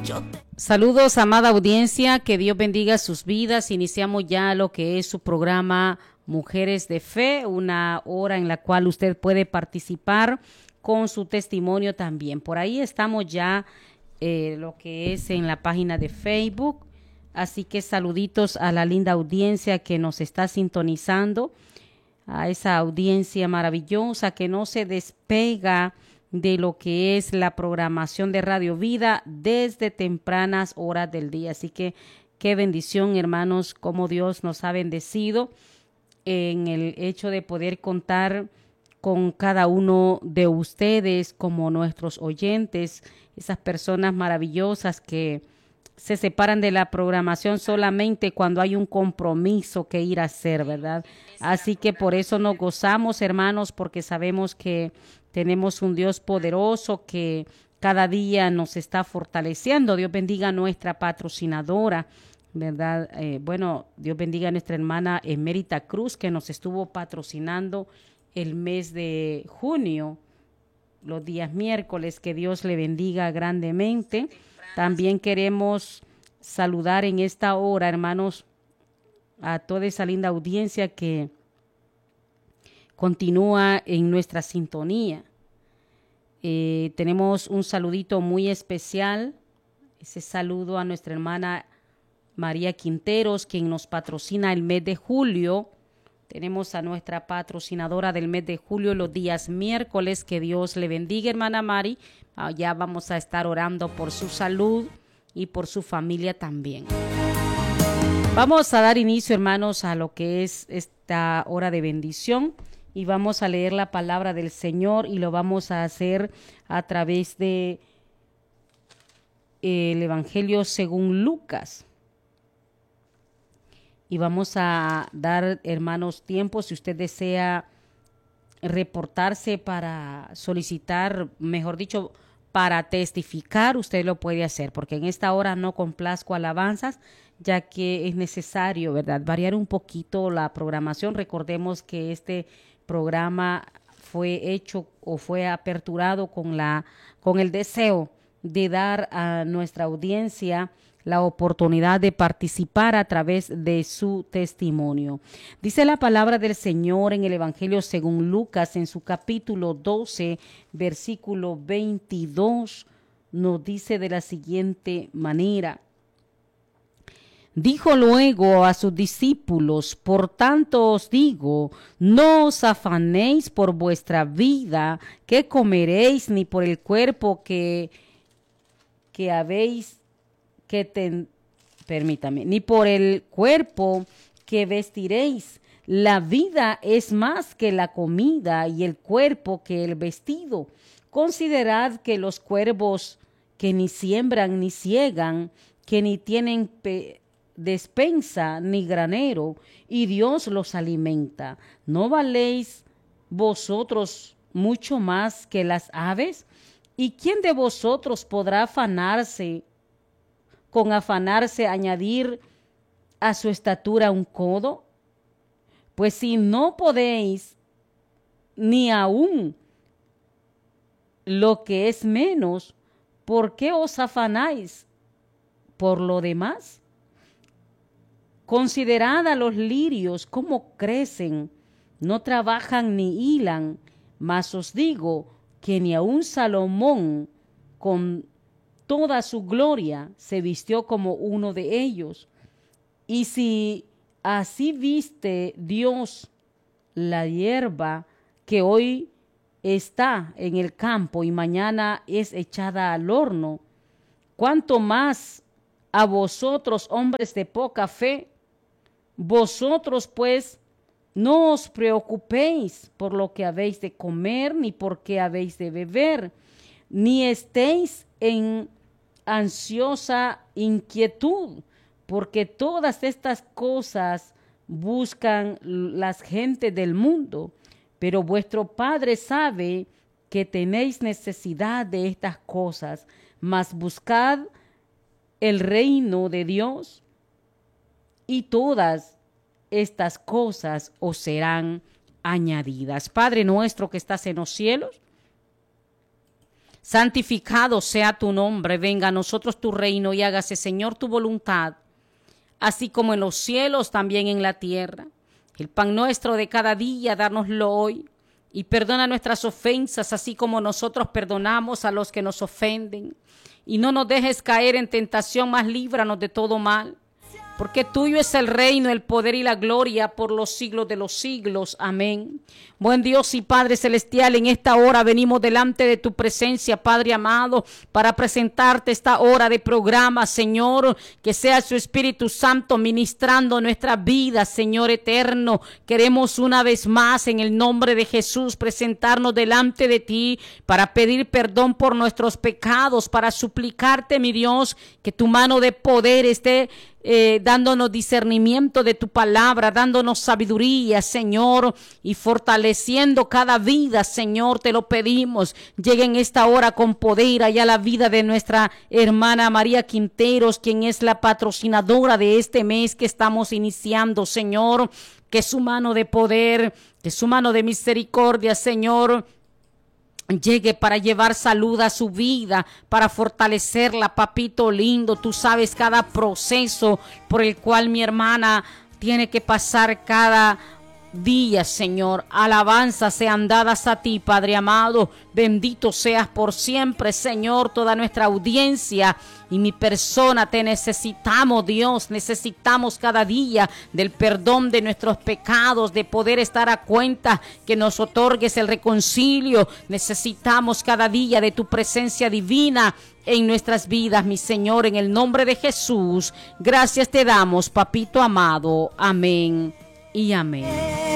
Saludos, amada audiencia, que Dios bendiga sus vidas. Iniciamos ya lo que es su programa Mujeres de Fe, una hora en la cual usted puede participar con su testimonio también. Por ahí estamos ya lo que es en la página de Facebook, así que saluditos a la linda audiencia que nos está sintonizando, a esa audiencia maravillosa que no se despega de lo que es la programación de Radio Vida desde tempranas horas del día. Así que qué bendición, hermanos, cómo Dios nos ha bendecido en el hecho de poder contar con cada uno de ustedes como nuestros oyentes, esas personas maravillosas que se separan de la programación solamente cuando hay un compromiso que ir a hacer, ¿verdad? Así que por eso nos gozamos, hermanos, porque sabemos que tenemos un Dios poderoso que cada día nos está fortaleciendo. Dios bendiga a nuestra patrocinadora, ¿verdad? Dios bendiga a nuestra hermana Emérita Cruz, que nos estuvo patrocinando el mes de junio, los días miércoles. Que Dios le bendiga grandemente. También queremos saludar en esta hora, hermanos, a toda esa linda audiencia que continúa en nuestra sintonía. Tenemos un saludito muy especial, ese saludo a nuestra hermana María Quinteros, quien nos patrocina el mes de julio. Tenemos a nuestra patrocinadora del mes de julio los días miércoles. Que Dios le bendiga, hermana Mari. Ya vamos a estar orando por su salud y por su familia también. Vamos a dar inicio, hermanos, a lo que es esta hora de bendición y vamos a leer la palabra del Señor y lo vamos a hacer a través de el Evangelio según Lucas. Y vamos a dar, hermanos, tiempo, si usted desea reportarse para solicitar, mejor dicho, para testificar, usted lo puede hacer, porque en esta hora no complazco alabanzas, ya que es necesario, ¿verdad?, variar un poquito la programación. Recordemos que este programa fue hecho o fue aperturado con el deseo de dar a nuestra audiencia la oportunidad de participar a través de su testimonio. Dice la palabra del Señor en el Evangelio según Lucas, en su capítulo 12, versículo 22, nos dice de la siguiente manera: dijo luego a sus discípulos: por tanto os digo, no os afanéis por vuestra vida, qué comeréis, ni por el cuerpo que habéis ni por el cuerpo que vestiréis. La vida es más que la comida y el cuerpo que el vestido. Considerad que los cuervos que ni siembran ni ciegan, que ni tienen despensa ni granero, y Dios los alimenta. ¿No valéis vosotros mucho más que las aves? ¿Y quién de vosotros podrá afanarse añadir a su estatura un codo? Pues si no podéis ni aún lo que es menos, ¿por qué os afanáis por lo demás? Considerad a los lirios cómo crecen, no trabajan ni hilan, mas os digo que ni aun Salomón con toda su gloria se vistió como uno de ellos. Y si así viste Dios la hierba que hoy está en el campo y mañana es echada al horno, ¿cuánto más a vosotros, hombres de poca fe? Vosotros pues no os preocupéis por lo que habéis de comer, ni por qué habéis de beber, ni estéis en ansiosa inquietud, porque todas estas cosas buscan las gentes del mundo, pero vuestro Padre sabe que tenéis necesidad de estas cosas. Mas buscad el reino de Dios, y todas estas cosas os serán añadidas. Padre nuestro que estás en los cielos, Santificado sea tu nombre, venga a nosotros tu reino y hágase, Señor, tu voluntad, así como en los cielos, también en la tierra. El pan nuestro de cada día, dárnoslo hoy, y perdona nuestras ofensas, así como nosotros perdonamos a los que nos ofenden. Y no nos dejes caer en tentación, mas líbranos de todo mal. Porque tuyo es el reino, el poder y la gloria por los siglos de los siglos. Amén. Buen Dios y Padre celestial, en esta hora venimos delante de tu presencia, Padre amado, para presentarte esta hora de programa, Señor, que sea su Espíritu Santo ministrando nuestra vida, Señor eterno. Queremos una vez más, en el nombre de Jesús, presentarnos delante de ti para pedir perdón por nuestros pecados, para suplicarte, mi Dios, que tu mano de poder esté dándonos discernimiento de tu palabra, dándonos sabiduría, Señor, y fortaleciendo cada vida, Señor, te lo pedimos. Llegue en esta hora con poder allá la vida de nuestra hermana María Quinteros, quien es la patrocinadora de este mes que estamos iniciando, Señor, que su mano de poder, que su mano de misericordia, Señor, llegue para llevar salud a su vida, para fortalecerla, papito lindo. Tú sabes cada proceso por el cual mi hermana tiene que pasar cada día, Señor. Alabanzas sean dadas a ti, Padre amado. Bendito seas por siempre, Señor. Toda nuestra audiencia y mi persona te necesitamos, Dios. Necesitamos cada día del perdón de nuestros pecados, de poder estar a cuenta, que nos otorgues el reconcilio. Necesitamos cada día de tu presencia divina en nuestras vidas, mi Señor, en el nombre de Jesús. Gracias te damos, papito amado. Amén y amén.